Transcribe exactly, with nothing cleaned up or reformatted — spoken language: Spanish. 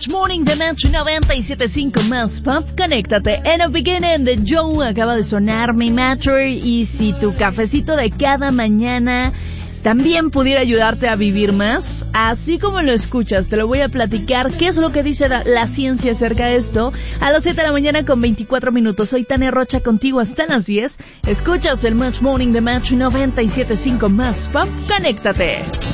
Match Morning de Match noventa y siete punto cinco más Pop. Conéctate. En the beginning de Joe acaba de sonar mi Matcher. Y si tu cafecito de cada mañana también pudiera ayudarte a vivir más, así como lo escuchas, te lo voy a platicar. ¿Qué es lo que dice la, la ciencia acerca de esto? A las siete de la mañana con veinticuatro minutos. Soy Tania Rocha contigo hasta las diez. Escuchas el Match Morning de Match noventa y siete punto cinco más Pop. Conéctate.